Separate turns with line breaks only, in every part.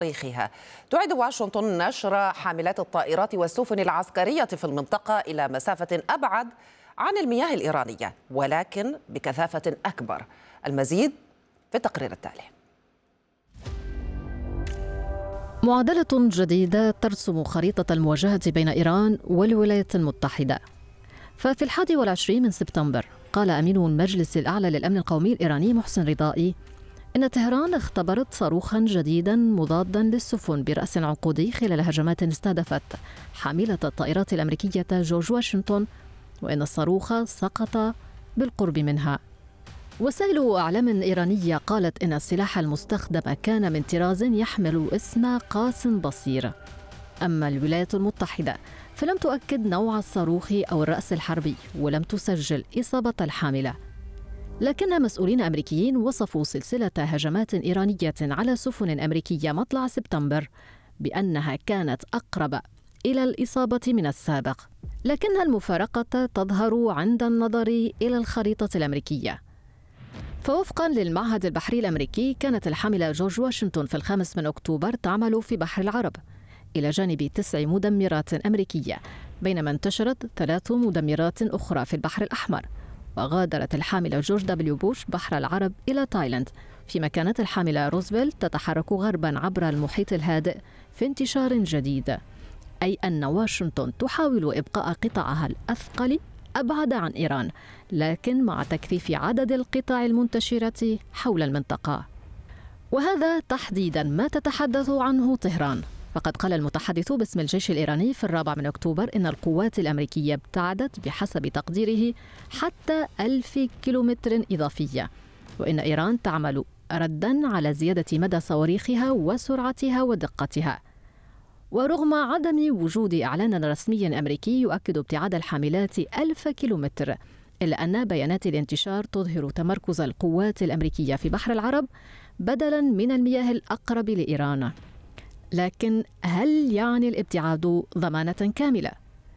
تاريخها. تعيد واشنطن نشر حاملات الطائرات والسفن العسكرية في المنطقة إلى مسافة أبعد عن المياه الإيرانية، ولكن بكثافة أكبر. المزيد في التقرير التالي.
معادلة جديدة ترسم خريطة المواجهة بين إيران والولايات المتحدة. ففي 21 من سبتمبر قال أمين المجلس الأعلى للأمن القومي الإيراني محسن رضائي إن طهران اختبرت صاروخا جديدا مضادا للسفن برأس عنقودي خلال هجمات استهدفت حاملة الطائرات الأمريكية جورج واشنطن، وإن الصاروخ سقط بالقرب منها. وسائل أعلام إيرانية قالت إن السلاح المستخدم كان من طراز يحمل اسم قاس بصير. أما الولايات المتحدة فلم تؤكد نوع الصاروخ أو الرأس الحربي، ولم تسجل إصابة الحاملة. لكن مسؤولين أمريكيين وصفوا سلسلة هجمات إيرانية على سفن أمريكية مطلع سبتمبر بأنها كانت أقرب إلى الإصابة من السابق، لكن المفارقة تظهر عند النظر إلى الخريطة الأمريكية. فوفقاً للمعهد البحري الأمريكي كانت الحاملة جورج واشنطن في 5 من أكتوبر تعمل في بحر العرب إلى جانب 9 مدمرات أمريكية، بينما انتشرت 3 مدمرات أخرى في البحر الأحمر. وغادرت الحاملة جورج دبليو بوش بحر العرب إلى تايلاند، فيما كانت الحاملة روزفلت تتحرك غرباً عبر المحيط الهادئ في انتشار جديد، أي أن واشنطن تحاول إبقاء قطاعها الأثقل أبعد عن إيران، لكن مع تكثيف عدد القطع المنتشرة حول المنطقة. وهذا تحديداً ما تتحدث عنه طهران. فقد قال المتحدث باسم الجيش الإيراني في 4 من أكتوبر إن القوات الأمريكية ابتعدت بحسب تقديره حتى 1000 كيلومتر إضافية، وإن إيران تعمل رداً على زيادة مدى صواريخها وسرعتها ودقتها. ورغم عدم وجود إعلان رسمي أمريكي يؤكد ابتعاد الحاملات 1000 كيلومتر، إلا أن بيانات الانتشار تظهر تمركز القوات الأمريكية في بحر العرب بدلاً من المياه الأقرب لإيران. لكن هل يعني الابتعاد ضمانة كاملة؟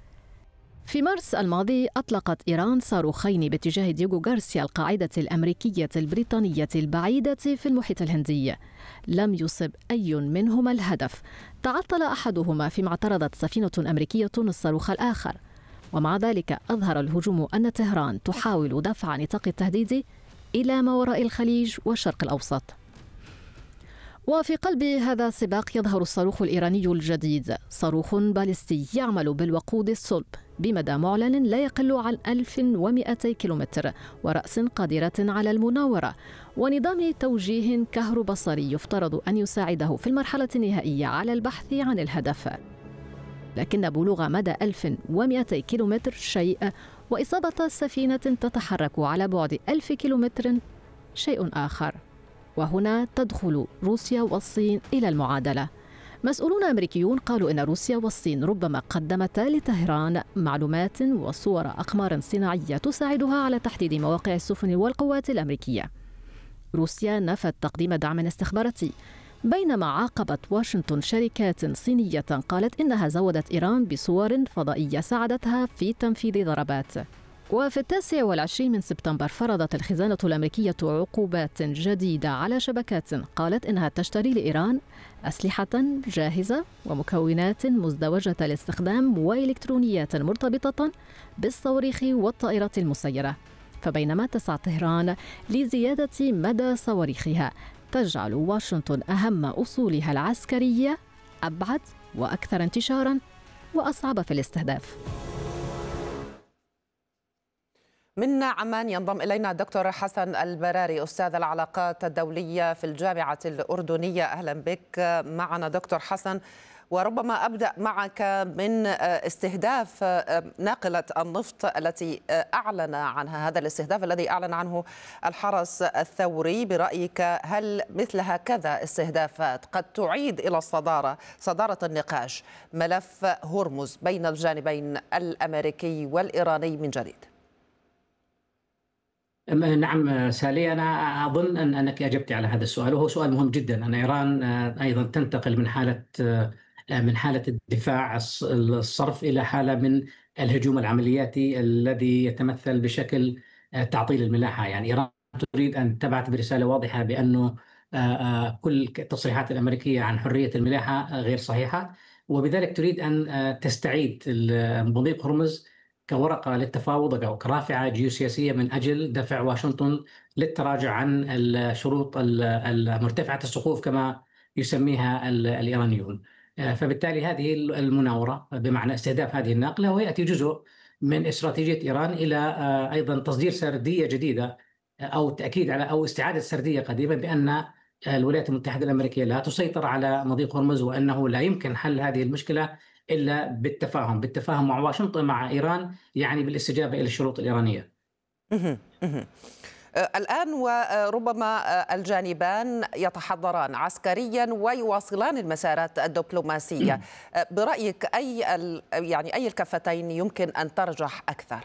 في مارس الماضي أطلقت إيران صاروخين باتجاه دييغو غارسيا القاعدة الأمريكية البريطانية البعيدة في المحيط الهندي. لم يصب أي منهما الهدف، تعطل أحدهما فيما اعترضت سفينة أمريكية الصاروخ الآخر. ومع ذلك أظهر الهجوم أن طهران تحاول دفع نطاق التهديد إلى ما وراء الخليج والشرق الأوسط. وفي قلب هذا السباق يظهر الصاروخ الإيراني الجديد، صاروخ باليستي يعمل بالوقود الصلب بمدى معلن لا يقل عن 1200 كيلومتر، ورأس قادرة على المناورة، ونظام توجيه كهروبصري يفترض أن يساعده في المرحلة النهائية على البحث عن الهدف. لكن بلوغ مدى 1200 كيلومتر شيء، وإصابة سفينة تتحرك على بعد 1000 كيلومتر شيء آخر. وهنا تدخل روسيا والصين إلى المعادلة. مسؤولون أمريكيون قالوا إن روسيا والصين ربما قدمتا لطهران معلومات وصور أقمار صناعية تساعدها على تحديد مواقع السفن والقوات الأمريكية. روسيا نفت تقديم دعم استخباراتي، بينما عاقبت واشنطن شركات صينية قالت إنها زودت إيران بصور فضائية ساعدتها في تنفيذ ضربات. وفي 29 من سبتمبر فرضت الخزانة الأمريكية عقوبات جديدة على شبكات قالت إنها تشتري لإيران أسلحة جاهزة ومكونات مزدوجة الاستخدام وإلكترونيات مرتبطة بالصواريخ والطائرات المسيرة. فبينما تسعى طهران لزيادة مدى صواريخها، تجعل واشنطن أهم أصولها العسكرية أبعد وأكثر انتشاراً وأصعب في الاستهداف.
من عمان ينضم إلينا الدكتور حسن البراري، أستاذ العلاقات الدولية في الجامعة الأردنية. أهلا بك معنا دكتور حسن. وربما أبدأ معك من استهداف ناقلة النفط التي أعلن عنها، هذا الاستهداف الذي أعلن عنه الحرس الثوري. برأيك هل مثل هكذا استهدافات قد تعيد إلى صدارة النقاش ملف هرمز بين الجانبين الأمريكي والإيراني من جديد؟
نعم سالي، أنا أظن أنك أجبت على هذا السؤال، وهو سؤال مهم جدا. أن إيران أيضا تنتقل من حالة الدفاع الصرف إلى حالة من الهجوم العملياتي الذي يتمثل بشكل تعطيل الملاحة. يعني إيران تريد أن تبعث برسالة واضحة بأنه كل التصريحات الأمريكية عن حرية الملاحة غير صحيحة، وبذلك تريد أن تستعيد مضيق هرمز كورقة للتفاوض أو كرافعة جيوسياسية من أجل دفع واشنطن للتراجع عن الشروط المرتفعة السقوف كما يسميها الإيرانيون. فبالتالي هذه المناورة بمعنى استهداف هذه الناقلة، ويأتي جزء من استراتيجية إيران إلى أيضا تصدير سردية جديدة أو التأكيد على أو استعادة سردية قديمة بأن الولايات المتحدة الأمريكية لا تسيطر على مضيق هرمز، وأنه لا يمكن حل هذه المشكلة إلا بالتفاهم مع واشنطن مع إيران، يعني بالاستجابة إلى الشروط الإيرانية.
الآن وربما الجانبان يتحضران عسكريا ويواصلان المسارات الدبلوماسية. برأيك أي الكفتين يمكن أن ترجح أكثر؟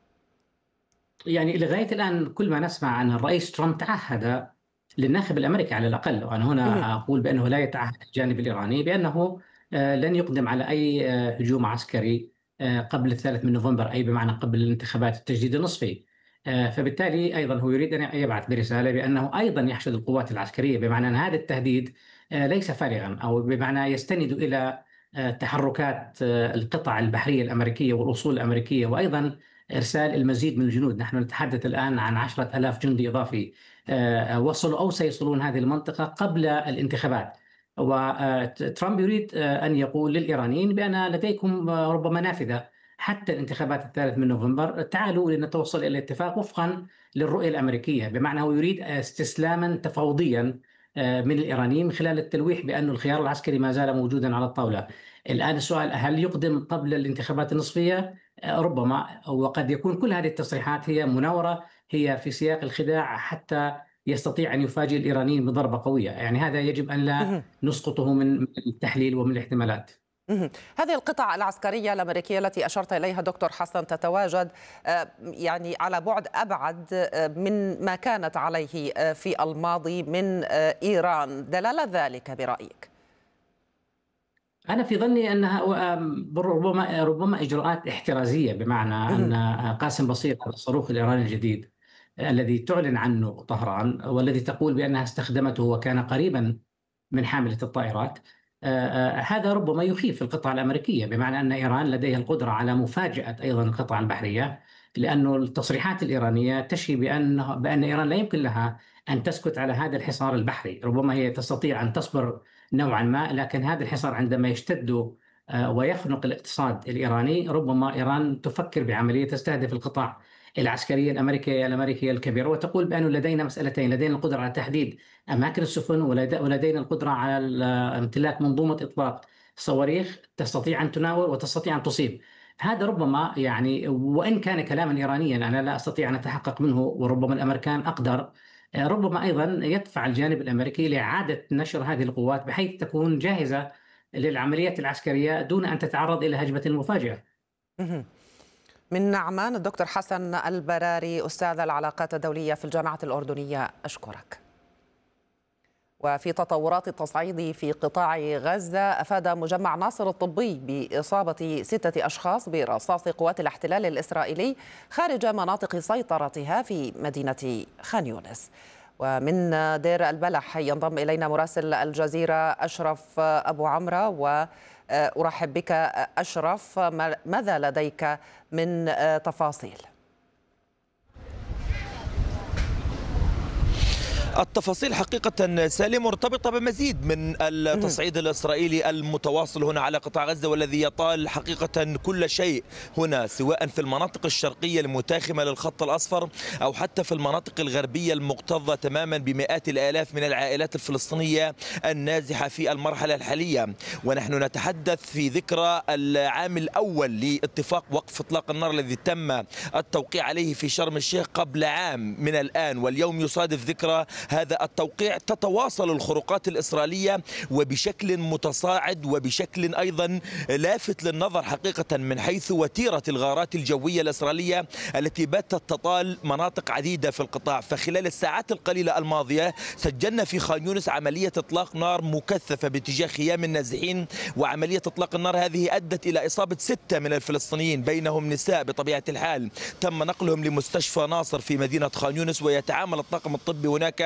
يعني لغاية الآن كل ما نسمع أن الرئيس ترامب تعهد للناخب الأمريكي على الأقل، وأنا هنا أقول بأنه لا يتعهد الجانب الإيراني بأنه لن يقدم على أي هجوم عسكري قبل 3 من نوفمبر، أي بمعنى قبل الانتخابات التجديد النصفي. فبالتالي أيضا هو يريد أن يبعث برسالة بأنه أيضا يحشد القوات العسكرية، بمعنى أن هذا التهديد ليس فارغا، أو بمعنى يستند إلى تحركات القطع البحرية الأمريكية والأصول الأمريكية، وأيضا إرسال المزيد من الجنود. نحن نتحدث الآن عن 10,000 جندي إضافي وصلوا أو سيصلون هذه المنطقة قبل الانتخابات. وترامب يريد أن يقول للإيرانيين بأن لديكم ربما نافذة حتى الانتخابات 3 من نوفمبر، تعالوا لنتوصل إلى اتفاق وفقا للرؤية الأمريكية، بمعنى هو يريد استسلاما تفاوضيا من الإيرانيين من خلال التلويح بأن الخيار العسكري ما زال موجودا على الطاولة. الآن السؤال، هل يقدم قبل الانتخابات النصفية؟ ربما، وقد يكون كل هذه التصريحات هي مناورة، هي في سياق الخداع حتى يستطيع أن يفاجئ الإيرانيين بضربة قوية. يعني هذا يجب أن لا نسقطه من التحليل ومن الاحتمالات.
هذه القطع العسكرية الأمريكية التي أشرت إليها دكتور حسن تتواجد يعني على بعد أبعد من ما كانت عليه في الماضي من إيران، دلالة ذلك برأيك؟
أنا في ظني أنها ربما إجراءات احترازية، بمعنى أن قاسم بصير الصاروخ الإيراني الجديد الذي تعلن عنه طهران والذي تقول بأنها استخدمته وكان قريبا من حاملة الطائرات، هذا ربما يخيف القطع الأمريكية، بمعنى أن إيران لديها القدرة على مفاجأة أيضا القطع البحرية، لأن التصريحات الإيرانية تشي بأن إيران لا يمكن لها أن تسكت على هذا الحصار البحري. ربما هي تستطيع أن تصبر نوعا ما، لكن هذا الحصار عندما يشتد ويخنق الاقتصاد الإيراني، ربما إيران تفكر بعملية تستهدف القطاع العسكرية الأمريكية الكبيرة، وتقول بأنه لدينا مسألتين: لدينا القدرة على تحديد أماكن السفن، ولدينا القدرة على امتلاك منظومة إطلاق صواريخ تستطيع أن تناور وتستطيع أن تصيب. هذا ربما، يعني وإن كان كلاما إيرانيا أنا لا أستطيع أن أتحقق منه، وربما الأمريكان أقدر، ربما أيضا يدفع الجانب الأمريكي لإعادة نشر هذه القوات بحيث تكون جاهزة للعمليات العسكرية دون أن تتعرض إلى هجمة مفاجئة.
من عمان الدكتور حسن البراري، أستاذ العلاقات الدولية في الجامعة الأردنية، أشكرك. وفي تطورات التصعيد في قطاع غزة، أفاد مجمع ناصر الطبي بإصابة 6 أشخاص برصاص قوات الاحتلال الإسرائيلي خارج مناطق سيطرتها في مدينة خان يونس. ومن دير البلح ينضم إلينا مراسل الجزيرة أشرف أبو عمرة، وأرحب بك أشرف. ماذا لديك من تفاصيل؟
التفاصيل حقيقة سالم مرتبطة بمزيد من التصعيد الإسرائيلي المتواصل هنا على قطاع غزة، والذي يطال حقيقة كل شيء هنا، سواء في المناطق الشرقية المتاخمة للخط الأصفر أو حتى في المناطق الغربية المكتظة تماما بمئات الآلاف من العائلات الفلسطينية النازحة في المرحلة الحالية. ونحن نتحدث في ذكرى العام الأول لاتفاق وقف إطلاق النار الذي تم التوقيع عليه في شرم الشيخ قبل عام من الآن، واليوم يصادف ذكرى هذا التوقيع. تتواصل الخروقات الإسرائيلية وبشكل متصاعد وبشكل أيضا لافت للنظر حقيقة من حيث وتيرة الغارات الجوية الإسرائيلية التي باتت تطال مناطق عديدة في القطاع. فخلال الساعات القليلة الماضية سجلنا في خان يونس عملية إطلاق نار مكثفة باتجاه خيام النازحين، وعملية إطلاق النار هذه أدت إلى إصابة 6 من الفلسطينيين، بينهم نساء بطبيعة الحال. تم نقلهم لمستشفى ناصر في مدينة خان يونس، ويتعامل الطاقم الطبي هناك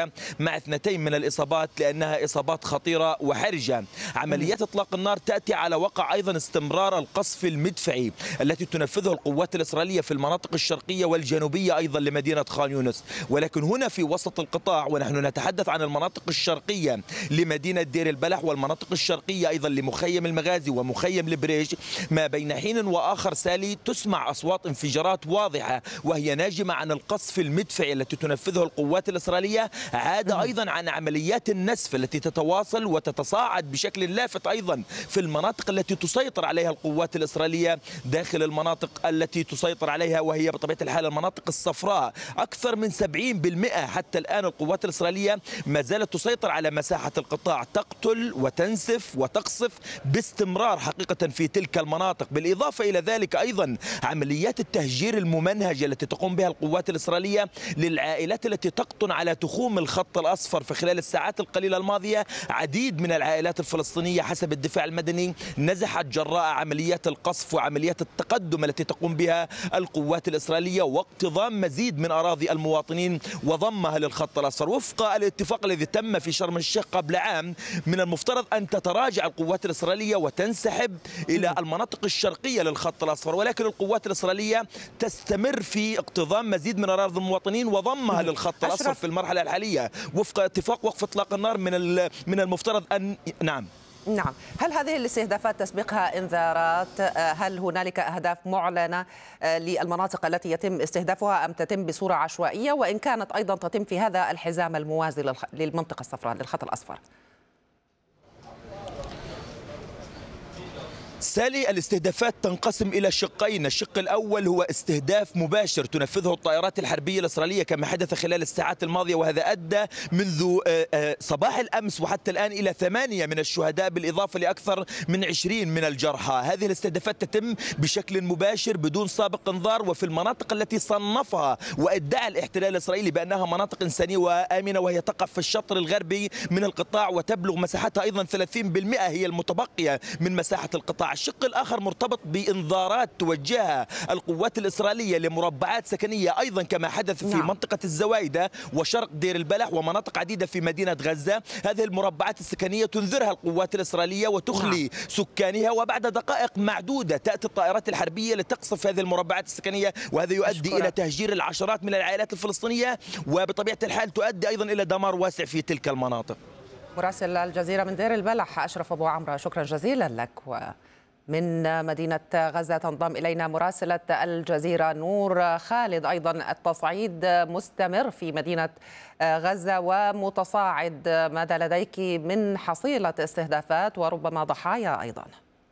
الإسرائيلية مع 2 من الإصابات لأنها إصابات خطيرة وحرجة. عمليات إطلاق النار تأتي على وقع أيضا استمرار القصف المدفعي التي تنفذه القوات الإسرائيلية في المناطق الشرقية والجنوبية أيضا لمدينة خان يونس. ولكن هنا في وسط القطاع ونحن نتحدث عن المناطق الشرقية لمدينة دير البلح والمناطق الشرقية أيضا لمخيم المغازي ومخيم البريج، ما بين حين وآخر سالي تسمع أصوات انفجارات واضحة وهي ناجمة عن القصف المدفعي التي تنفذه القوات الإسرائيلية، عاد أيضا عن عمليات النسف التي تتواصل وتتصاعد بشكل لافت أيضا في المناطق التي تسيطر عليها القوات الإسرائيلية داخل المناطق التي تسيطر عليها، وهي بطبيعة الحال المناطق الصفراء. أكثر من 70% حتى الآن القوات الإسرائيلية ما زالت تسيطر على مساحة القطاع، تقتل وتنسف وتقصف باستمرار حقيقة في تلك المناطق. بالإضافة إلى ذلك أيضا عمليات التهجير الممنهجة التي تقوم بها القوات الإسرائيلية للعائلات التي تقطن على تخوم الخط الأصفر. في خلال الساعات القليلة الماضية عديد من العائلات الفلسطينية حسب الدفاع المدني نزحت جراء عمليات القصف وعمليات التقدم التي تقوم بها القوات الإسرائيلية واقتضام مزيد من أراضي المواطنين وضمها للخط الأصفر. وفق الاتفاق الذي تم في شرم الشيخ قبل عام من المفترض أن تتراجع القوات الإسرائيلية وتنسحب إلى المناطق الشرقية للخط الأصفر، ولكن القوات الإسرائيلية تستمر في اقتضام مزيد من أراضي المواطنين وضمها للخط الأصفر في المرحلة الحالية وفق اتفاق وقف إطلاق النار من المفترض أن نعم.
هل هذه الاستهدافات تسبقها انذارات؟ هل هنالك أهداف معلنة للمناطق التي يتم استهدافها أم تتم بصورة عشوائية، وإن كانت أيضا تتم في هذا الحزام الموازي للمنطقة الصفراء للخط الأصفر؟
سالي، الاستهدافات تنقسم إلى شقين. الشق الأول هو استهداف مباشر تنفذه الطائرات الحربية الإسرائيلية كما حدث خلال الساعات الماضية، وهذا أدى منذ صباح الأمس وحتى الآن إلى 8 من الشهداء بالإضافة لأكثر من 20 من الجرحى. هذه الاستهدافات تتم بشكل مباشر بدون سابق انذار وفي المناطق التي صنفها وادعى الاحتلال الإسرائيلي بأنها مناطق إنسانية وآمنة، وهي تقع في الشطر الغربي من القطاع وتبلغ مساحتها أيضا 30% هي المتبقية من مساحة القطاع. الشق الآخر مرتبط بإنذارات توجهها القوات الإسرائيلية لمربعات سكنية أيضا كما حدث في منطقة الزوايدة وشرق دير البلح ومناطق عديدة في مدينة غزة. هذه المربعات السكنية تنذرها القوات الإسرائيلية وتخلي سكانها، وبعد دقائق معدودة تأتي الطائرات الحربية لتقصف هذه المربعات السكنية، وهذا يؤدي إلى تهجير العشرات من العائلات الفلسطينية وبطبيعة الحال تؤدي أيضا إلى دمار واسع في تلك المناطق.
مراسل الجزيرة من دير البلح أشرف أبو عمرو، شكرا جزيلا لك. من مدينة غزة تنضم إلينا مراسلة الجزيرة نور خالد. أيضا التصعيد مستمر في مدينة غزة ومتصاعد، ماذا لديك من حصيلة استهدافات وربما ضحايا أيضا؟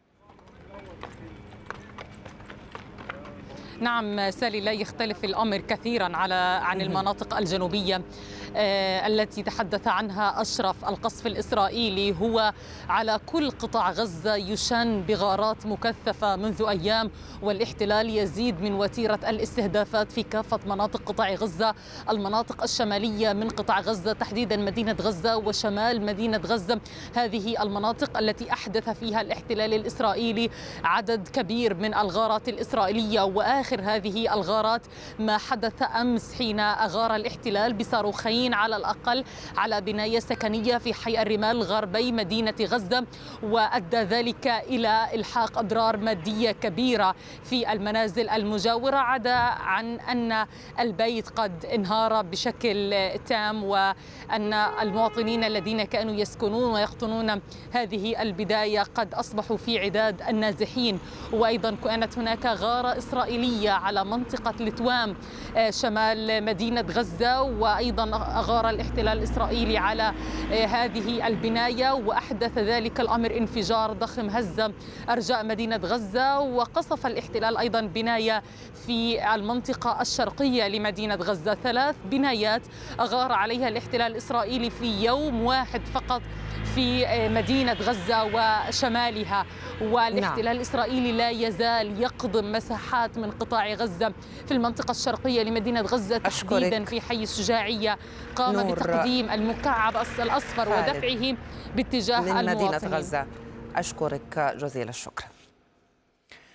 نعم سالي، لا يختلف الأمر كثيرا عن المناطق الجنوبية التي تحدث عنها أشرف. القصف الإسرائيلي هو على كل قطاع غزة يشن بغارات مكثفة منذ أيام، والاحتلال يزيد من وتيرة الاستهدافات في كافة مناطق قطاع غزة. المناطق الشمالية من قطاع غزة تحديدا مدينة غزة وشمال مدينة غزة، هذه المناطق التي أحدث فيها الاحتلال الإسرائيلي عدد كبير من الغارات الإسرائيلية. وآخر هذه الغارات ما حدث أمس حين أغار الاحتلال بصاروخين على الأقل على بناية سكنية في حي الرمال غربي مدينة غزة، وأدى ذلك إلى إلحاق أضرار مادية كبيرة في المنازل المجاورة، عدا عن أن البيت قد انهار بشكل تام، وأن المواطنين الذين كانوا يسكنون ويقطنون هذه البداية قد أصبحوا في عداد النازحين. وأيضا كانت هناك غارة إسرائيلية على منطقة لتوام شمال مدينة غزة، وأيضا أغار الاحتلال الإسرائيلي على هذه البناية، وأحدث ذلك الأمر انفجار ضخم هز أرجاء مدينة غزة. وقصف الاحتلال أيضا بناية في المنطقة الشرقية لمدينة غزة، 3 بنايات أغار عليها الاحتلال الإسرائيلي في يوم واحد فقط في مدينة غزة وشمالها. والاحتلال الإسرائيلي لا يزال يقضم مساحات من قطاع غزة في المنطقة الشرقية لمدينة غزة تحديدا في حي الشجاعية. قام بتقديم المكعب الأصفر ودفعه باتجاه
من
المواطنين.
مدينة غزة. أشكرك جزيل الشكر.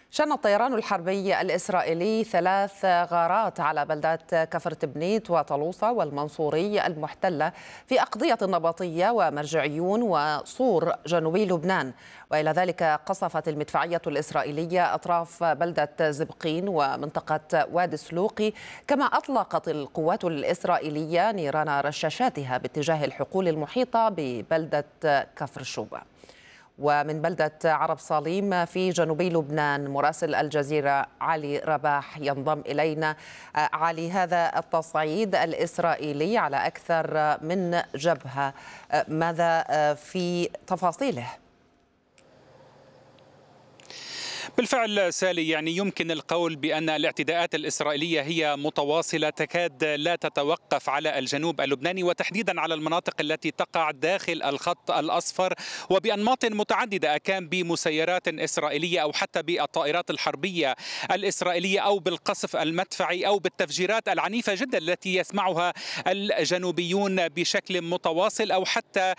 شن الطيران الحربي الإسرائيلي 3 غارات على بلدات كفر تبنيت وطلوسة والمنصوري المحتلة في أقضية النبطية ومرجعيون وصور جنوبي لبنان. وإلى ذلك قصفت المدفعية الإسرائيلية أطراف بلدة زبقين ومنطقة وادي سلوقي، كما أطلقت القوات الإسرائيلية نيران رشاشاتها باتجاه الحقول المحيطة ببلدة كفر شوبة. ومن بلدة عرب صاليم في جنوبي لبنان مراسل الجزيرة علي رباح ينضم إلينا. علي، هذا التصعيد الإسرائيلي على أكثر من جبهة، ماذا في تفاصيله؟
بالفعل سالي، يعني يمكن القول بأن الاعتداءات الإسرائيلية هي متواصلة تكاد لا تتوقف على الجنوب اللبناني، وتحديدا على المناطق التي تقع داخل الخط الأصفر وبأنماط متعددة، كان بمسيرات إسرائيلية أو حتى بالطائرات الحربية الإسرائيلية أو بالقصف المدفعي أو بالتفجيرات العنيفة جدا التي يسمعها الجنوبيون بشكل متواصل، أو حتى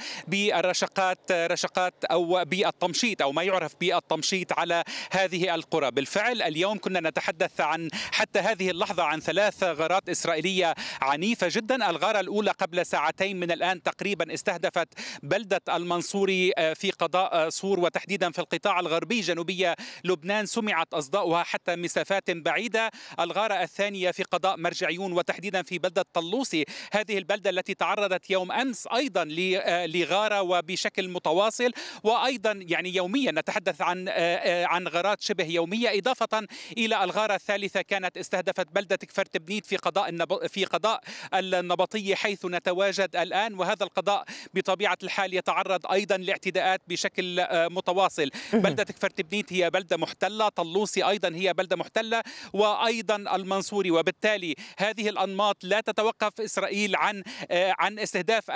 برشقات أو بالتمشيط أو ما يعرف بالتمشيط على هذه القرى. بالفعل اليوم كنا نتحدث عن حتى هذه اللحظة عن 3 غارات إسرائيلية عنيفة جدا. الغارة الأولى قبل ساعتين من الآن تقريبا استهدفت بلدة المنصوري في قضاء صور، وتحديدا في القطاع الغربي جنوبية لبنان، سمعت أصداؤها حتى مسافات بعيدة. الغارة الثانية في قضاء مرجعيون وتحديدا في بلدة طلوسي، هذه البلدة التي تعرضت يوم أمس أيضا لغارة وبشكل متواصل، وأيضا يعني يوميا نتحدث عن غارات شبه يومية، إضافة إلى الغارة الثالثة كانت استهدفت بلدة كفر تبنيت في قضاء النبطية حيث نتواجد الآن، وهذا القضاء بطبيعة الحال يتعرض أيضا لاعتداءات بشكل متواصل. بلدة كفر تبنيت هي بلدة محتلة، طلوسي أيضا هي بلدة محتلة، وأيضا المنصوري، وبالتالي هذه الأنماط لا تتوقف إسرائيل عن استهداف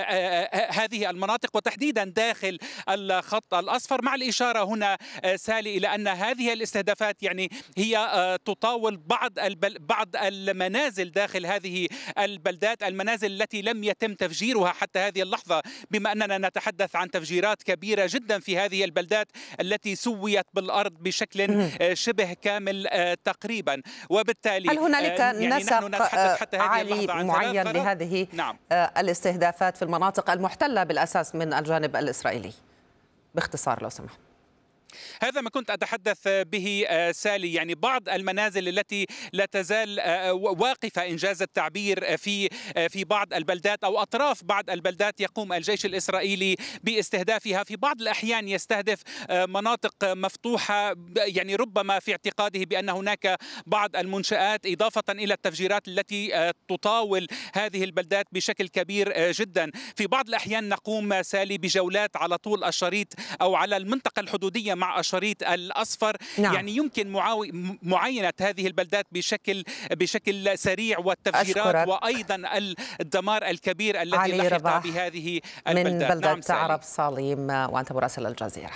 هذه المناطق وتحديدا داخل الخط الأصفر، مع الإشارة هنا سالي إلى أن هذه الاستهدافات يعني هي تطاول بعض المنازل داخل هذه البلدات، المنازل التي لم يتم تفجيرها حتى هذه اللحظة، بما أننا نتحدث عن تفجيرات كبيرة جدا في هذه البلدات التي سويت بالأرض بشكل شبه كامل تقريبا. وبالتالي
هل هنالك نسق عالي معين لهذه الاستهدافات في المناطق المحتلة بالأساس من الجانب الإسرائيلي؟ باختصار لو سمحت.
هذا ما كنت أتحدث به سالي، يعني بعض المنازل التي لا تزال واقفة إنجاز التعبير في بعض البلدات أو أطراف بعض البلدات يقوم الجيش الإسرائيلي باستهدافها. في بعض الأحيان يستهدف مناطق مفتوحة، يعني ربما في اعتقاده بأن هناك بعض المنشآت، إضافة إلى التفجيرات التي تطاول هذه البلدات بشكل كبير جدا. في بعض الأحيان نقوم سالي بجولات على طول الشريط أو على المنطقة الحدودية مع الشريط الأصفر. يعني يمكن معاينة هذه البلدات بشكل سريع، والتفجيرات وأيضا الدمار الكبير الذي لحق بهذه البلدات.
من بلدة عرب صاليم وأنت مراسل الجزيرة.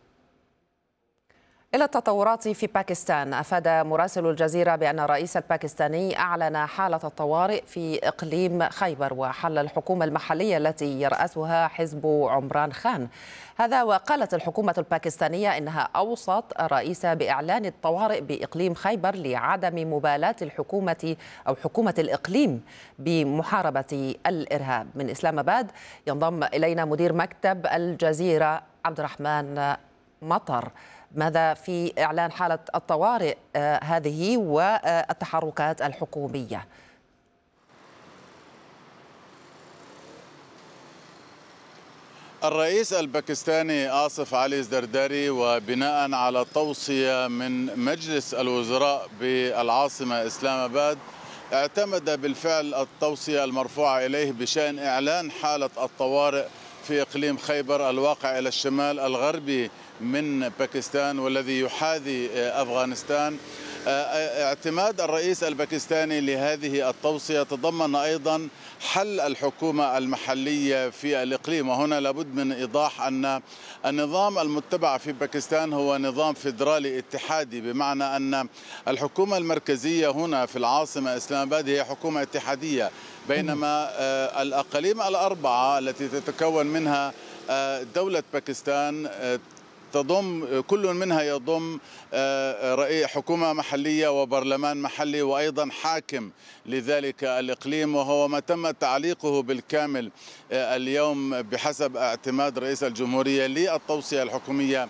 إلى التطورات في باكستان، أفاد مراسل الجزيرة بأن الرئيس الباكستاني أعلن حالة الطوارئ في إقليم خيبر وحل الحكومة المحلية التي يرأسها حزب عمران خان. هذا وقالت الحكومة الباكستانية إنها أوصت الرئيس بإعلان الطوارئ بإقليم خيبر لعدم مبالاة الحكومة أو حكومة الإقليم بمحاربة الإرهاب. من إسلام آباد ينضم إلينا مدير مكتب الجزيرة عبد الرحمن مطر. ماذا في إعلان حالة الطوارئ هذه والتحركات الحكومية؟
الرئيس الباكستاني آصف علي الزرداري وبناء على توصية من مجلس الوزراء بالعاصمة إسلام آباد اعتمد بالفعل التوصية المرفوعة إليه بشأن إعلان حالة الطوارئ في إقليم خيبر الواقع إلى الشمال الغربي من باكستان والذي يحاذي أفغانستان. اعتماد الرئيس الباكستاني لهذه التوصية تضمن أيضا حل الحكومة المحلية في الإقليم، وهنا لابد من إيضاح أن النظام المتبع في باكستان هو نظام فيدرالي اتحادي، بمعنى أن الحكومة المركزية هنا في العاصمة إسلام آباد هي حكومة اتحادية، بينما الأقاليم الأربعة التي تتكون منها دولة باكستان تضم كل منها يضم حكومة محلية وبرلمان محلي وأيضا حاكم لذلك الإقليم، وهو ما تم تعليقه بالكامل اليوم بحسب اعتماد رئيس الجمهورية للتوصية الحكومية